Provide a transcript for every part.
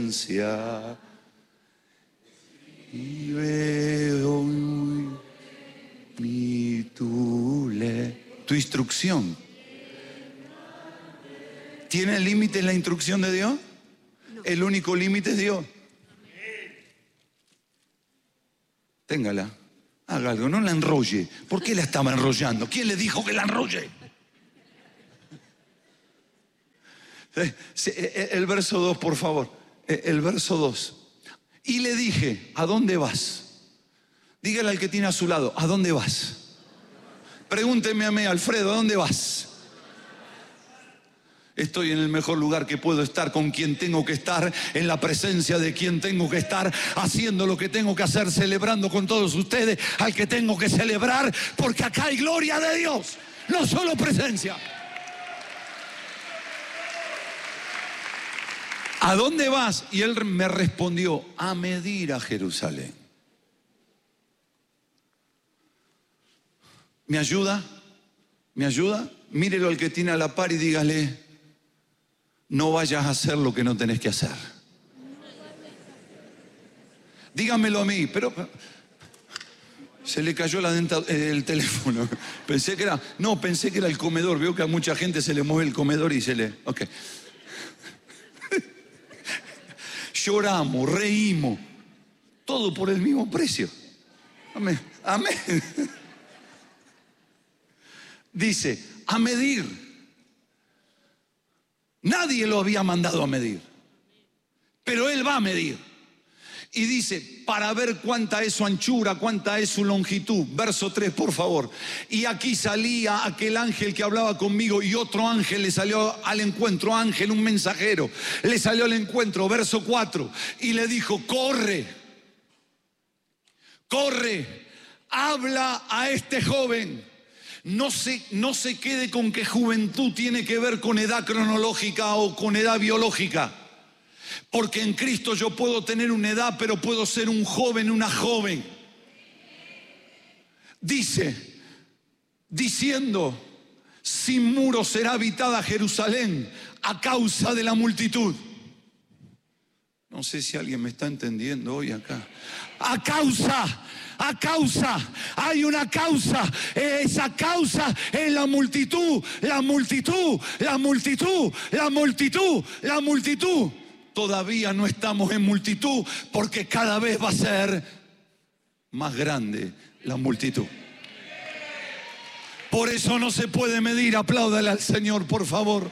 presencia y veo tu instrucción. ¿Tiene límite en la instrucción de Dios? No. El único límite es Dios. Téngala, haga algo, no la enrolle. ¿Por qué la estaba enrollando? ¿Quién le dijo que la enrolle? El verso 2, por favor. El verso 2. Y le dije, ¿a dónde vas? Dígale al que tiene a su lado, ¿a dónde vas? Pregúnteme a mí, Alfredo, ¿a dónde vas? Estoy en el mejor lugar que puedo estar, con quien tengo que estar, en la presencia de quien tengo que estar, haciendo lo que tengo que hacer, celebrando con todos ustedes al que tengo que celebrar, porque acá hay gloria de Dios, no solo presencia. ¿A dónde vas? Y él me respondió, a medir a Jerusalén. ¿Me ayuda? ¿Me ayuda? Mírelo al que tiene a la par y dígale, no vayas a hacer lo que no tenés que hacer. Dígamelo a mí, pero se le cayó el teléfono. Pensé que era el comedor. Veo que a mucha gente se le mueve el comedor y se le... Ok. Lloramos, reímos, todo por el mismo precio. Amén. Amén. Dice, a medir. Nadie lo había mandado a medir, pero él va a medir. Y dice, para ver cuánta es su anchura, cuánta es su longitud. Verso 3, por favor. Y aquí salía aquel ángel que hablaba conmigo, y otro ángel le salió al encuentro. Ángel, un mensajero, le salió al encuentro. Verso 4, y le dijo, corre, habla a este joven. No se quede con que juventud tiene que ver con edad cronológica o con edad biológica. Porque en Cristo yo puedo tener una edad, pero puedo ser un joven, una joven. Diciendo, sin muros será habitada Jerusalén a causa de la multitud. No sé si alguien me está entendiendo hoy acá. A causa, hay una causa. Esa causa es la multitud. Todavía no estamos en multitud, porque cada vez va a ser más grande la multitud. Por eso no se puede medir. Apláudale al Señor, por favor.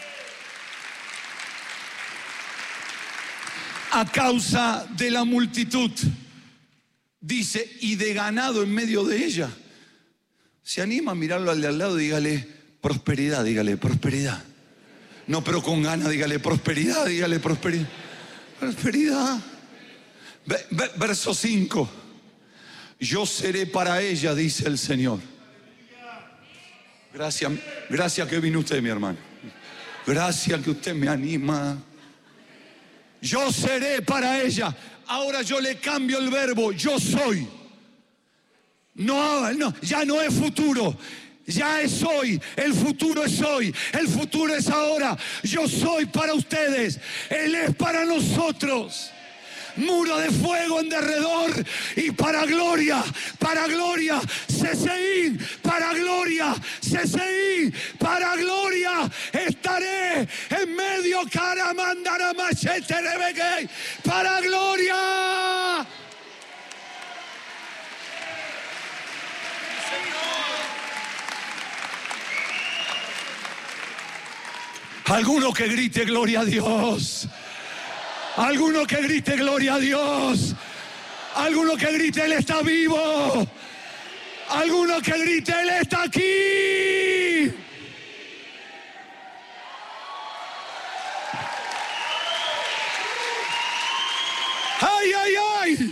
A causa de la multitud. Dice, y de ganado en medio de ella. ¿Se anima a mirarlo al de al lado y dígale prosperidad? Dígale prosperidad. No, pero con ganas, dígale prosperidad, dígale prosperidad. Prosperidad. Verso 5. Yo seré para ella, dice el Señor. Gracias que vino usted, mi hermano. Gracias que usted me anima. Yo seré para ella. Ahora yo le cambio el verbo, yo soy. No, ya no es futuro. Ya es hoy, el futuro es hoy, el futuro es ahora. Yo soy para ustedes, Él es para nosotros. Muro de fuego en derredor y para gloria, Seseín, para gloria, Seseín, para gloria. Estaré en medio, Caramandara Machete Rebeque, para gloria. Alguno que grite gloria a Dios. Alguno que grite gloria a Dios. Alguno que grite Él está vivo. Alguno que grite Él está aquí. ¡Ay, ay, ay!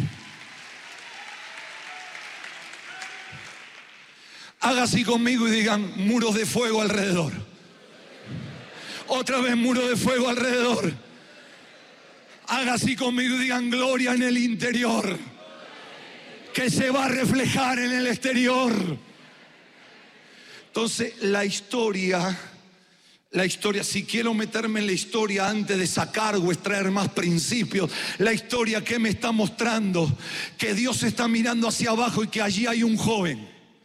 Haga así conmigo y digan muros de fuego alrededor. Otra vez muro de fuego alrededor. Haga así conmigo y digan gloria en el interior, que se va a reflejar en el exterior. Entonces la historia La historia, si quiero meterme en la historia antes de sacar o extraer más principios, la historia que me está mostrando que Dios está mirando hacia abajo y que allí hay un joven.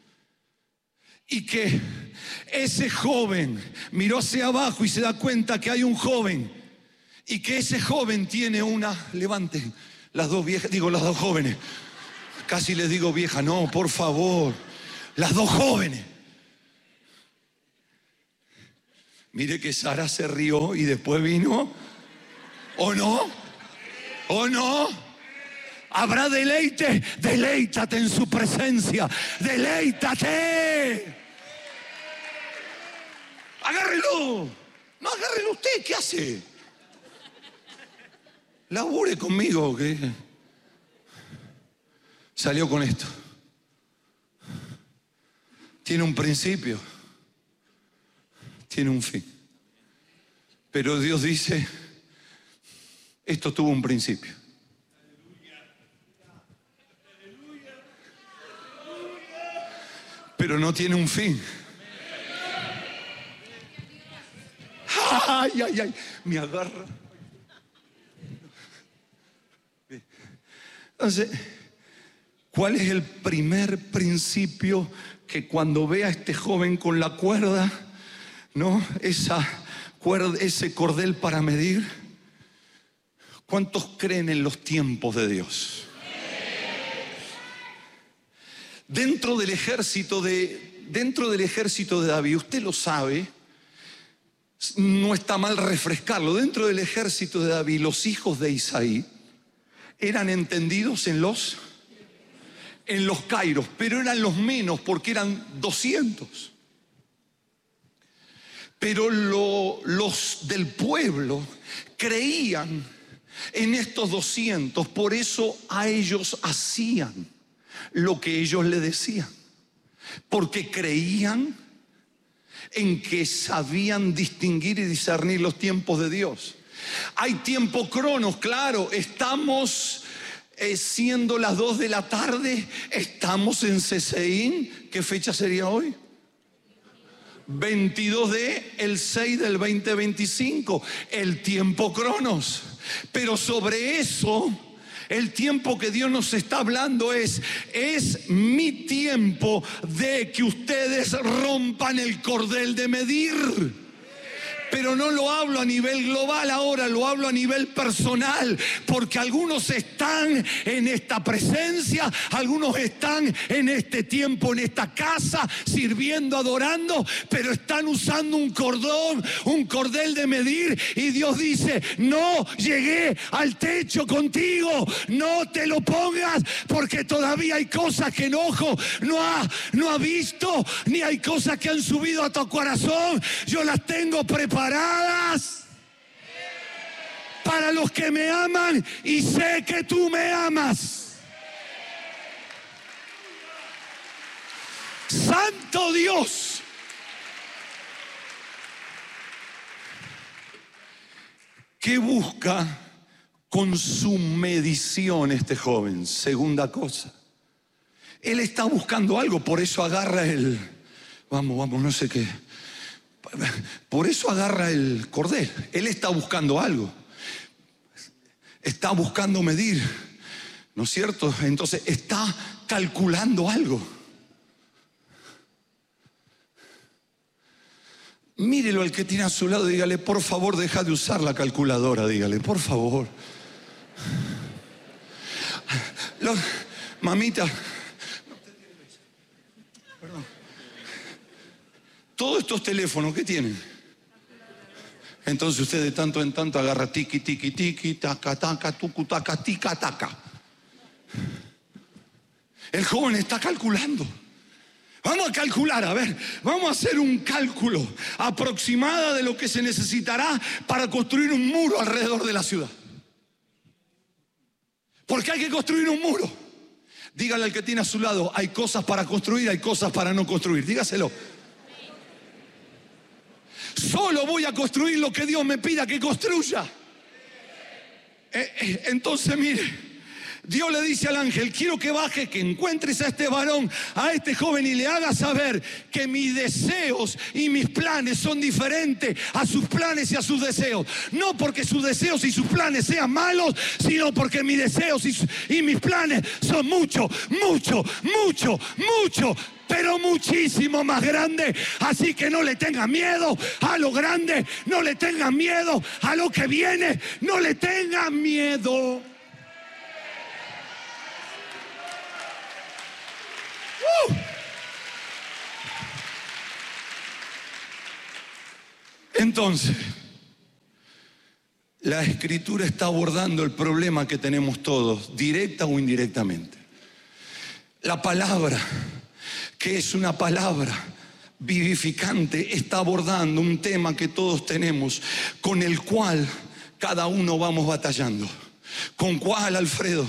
Y que ese joven miró hacia abajo y se da cuenta que hay un joven. Y que ese joven tiene una, levanten las dos viejas, digo las dos jóvenes. Casi les digo vieja, no, por favor. Las dos jóvenes. Mire que Sara se rió y después vino. ¿O no? ¿O no? Habrá deleite. Deleítate en su presencia. Deleítate. Agárrelo. No, agárrelo usted. ¿Qué hace? Labure conmigo. Que salió con esto. Tiene un principio. Tiene un fin. Pero Dios dice, esto tuvo un principio. Pero no tiene un fin. Ay, ay, ay, me agarra. Entonces, ¿cuál es el primer principio que cuando ve a este joven con la cuerda, ¿no? Esa cuerda, ese cordel para medir? ¿Cuántos creen en los tiempos de Dios? Dentro del ejército de David, usted lo sabe, no está mal refrescarlo. Dentro del ejército de David, los hijos de Isaí eran entendidos en los cairos, pero eran los menos porque eran 200. Pero los del pueblo creían en estos 200, por eso a ellos hacían lo que ellos le decían, porque creían en que sabían distinguir y discernir los tiempos de Dios. Hay tiempo cronos, claro, estamos siendo las 2 de la tarde, estamos en Ceseín. ¿Qué fecha sería hoy? 22 de el 6 del 2025, el tiempo cronos. Pero sobre eso, el tiempo que Dios nos está hablando es mi tiempo de que ustedes rompan el cordel de medir. Pero no lo hablo a nivel global ahora, lo hablo a nivel personal, porque algunos están en esta presencia, algunos están en este tiempo, en esta casa, sirviendo, adorando, pero están usando un cordel de medir, y Dios dice, no llegué al techo contigo, no te lo pongas, porque todavía hay cosas que no ha visto, ni hay cosas que han subido a tu corazón. Yo las tengo preparadas para los que me aman, y sé que tú me amas. Santo Dios. ¿Qué busca con su medición este joven? Segunda cosa, él está buscando algo, por eso agarra vamos, no sé qué. Por eso agarra el cordel. Él está buscando algo. Está buscando medir, ¿no es cierto? Entonces está calculando algo. Mírelo al que tiene a su lado, dígale, por favor, deja de usar la calculadora, dígale, por favor. Mamita, perdón. Todos estos teléfonos, ¿qué tienen? Entonces usted de tanto en tanto agarra tiki, tiki, tiki, taca, taca, tucu, taca, tica, taca. El joven está calculando. Vamos a calcular, a ver, vamos a hacer un cálculo aproximado de lo que se necesitará para construir un muro alrededor de la ciudad. Porque hay que construir un muro. Dígale al que tiene a su lado, hay cosas para construir, hay cosas para no construir. Dígaselo. Solo voy a construir lo que Dios me pida que construya. Entonces, mire, Dios le dice al ángel: quiero que bajes, que encuentres a este varón, a este joven, y le hagas saber que mis deseos y mis planes son diferentes a sus planes y a sus deseos. No porque sus deseos y sus planes sean malos, sino porque mis deseos y mis planes son mucho, pero muchísimo más grande. Así que no le tengan miedo a lo grande, no le tengan miedo a lo que viene, no le tengan miedo. Entonces, la Escritura está abordando el problema que tenemos todos, directa o indirectamente. La palabra, que es una palabra vivificante, está abordando un tema que todos tenemos, con el cual cada uno vamos batallando. ¿Con cuál, Alfredo?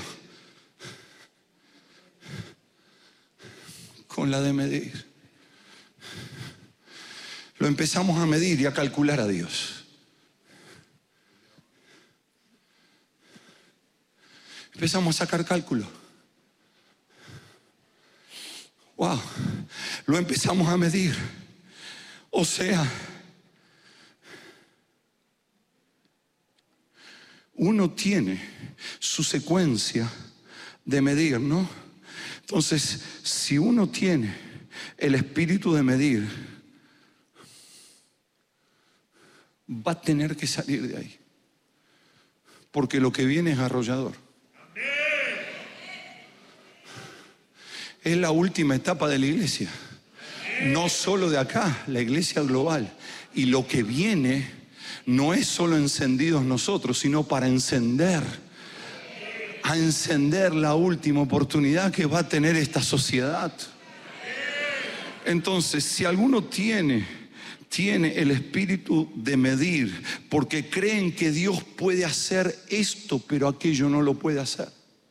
Con la de medir. Lo empezamos a medir y a calcular a Dios. Empezamos a sacar cálculo. Wow, lo empezamos a medir. O sea, uno tiene su secuencia de medir, ¿no? Entonces, si uno tiene el espíritu de medir, va a tener que salir de ahí, porque lo que viene es arrollador. Es la última etapa de la iglesia, no solo de acá, la iglesia global. Y lo que viene no es solo encendidos nosotros, sino para encender la última oportunidad que va a tener esta sociedad. Entonces, si alguno tiene el espíritu de medir, porque creen que Dios puede hacer esto, pero aquello no lo puede hacer.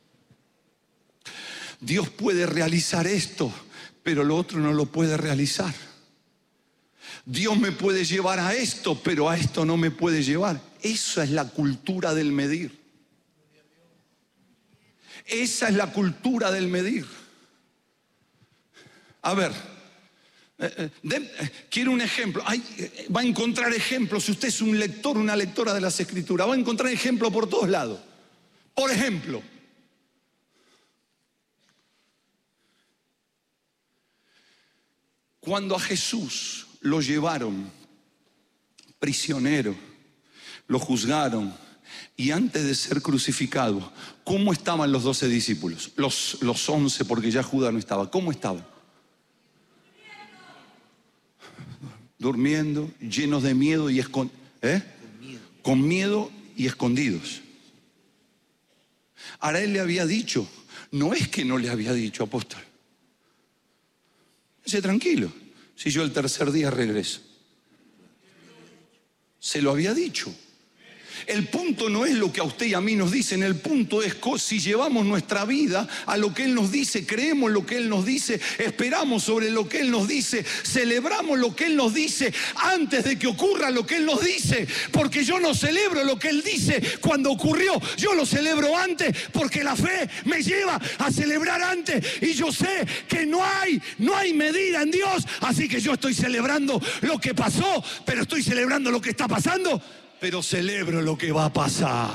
Dios puede realizar esto, pero lo otro no lo puede realizar. Dios me puede llevar a esto, pero a esto no me puede llevar. Esa es la cultura del medir. Esa es la cultura del medir. A ver, quiero un ejemplo. Va a encontrar ejemplos. Si usted es un lector, una lectora de las Escrituras, va a encontrar ejemplos por todos lados. Por ejemplo, cuando a Jesús lo llevaron prisionero, lo juzgaron, y antes de ser crucificado, ¿cómo estaban los 12 discípulos? Los 11, porque ya Judas no estaba. ¿Cómo estaban? Durmiendo, llenos de miedo y con miedo y escondidos. Ahora él le había dicho, no es que no le había dicho, apóstol. Dice, tranquilo, si yo el tercer día regreso. Se lo había dicho. El punto no es lo que a usted y a mí nos dicen, el punto es si llevamos nuestra vida a lo que Él nos dice, creemos lo que Él nos dice, esperamos sobre lo que Él nos dice, celebramos lo que Él nos dice antes de que ocurra lo que Él nos dice, porque yo no celebro lo que Él dice cuando ocurrió, yo lo celebro antes, porque la fe me lleva a celebrar antes, y yo sé que no hay medida en Dios, así que yo estoy celebrando lo que pasó, pero estoy celebrando lo que está pasando, pero celebro lo que va a pasar.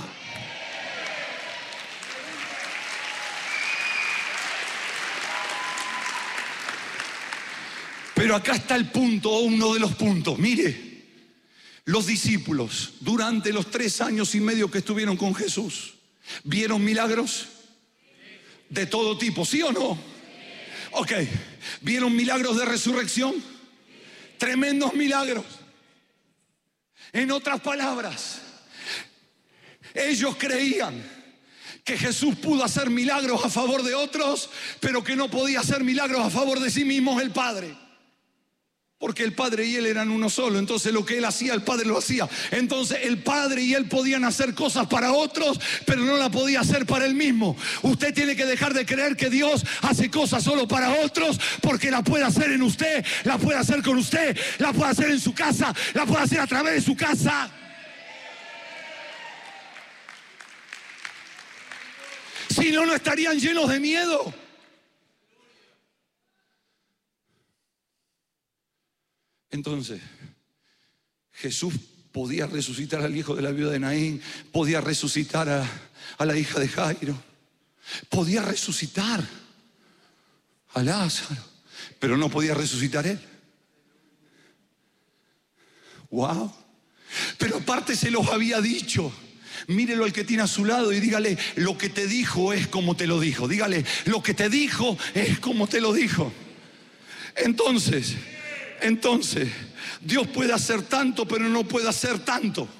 Pero acá está el punto, uno de los puntos. Mire, los discípulos durante los 3 años y medio que estuvieron con Jesús, ¿vieron milagros? De todo tipo, ¿sí o no? Ok, ¿vieron milagros de resurrección? Tremendos milagros. En otras palabras, ellos creían que Jesús pudo hacer milagros a favor de otros, pero que no podía hacer milagros a favor de sí mismos el Padre. Porque el Padre y Él eran uno solo. Entonces lo que Él hacía, el Padre lo hacía. Entonces el Padre y Él podían hacer cosas para otros, pero no la podía hacer para Él mismo. Usted tiene que dejar de creer que Dios hace cosas solo para otros, porque la puede hacer en usted, la puede hacer con usted, la puede hacer en su casa, la puede hacer a través de su casa. Si no, no estarían llenos de miedo. Entonces, Jesús podía resucitar al hijo de la viuda de Naín, podía resucitar a la hija de Jairo, podía resucitar a Lázaro, pero no podía resucitar él. Wow. Pero aparte se los había dicho. Mírelo al que tiene a su lado y dígale: lo que te dijo es como te lo dijo. Dígale: lo que te dijo es como te lo dijo. Entonces, Dios puede hacer tanto, pero no puede hacer tanto.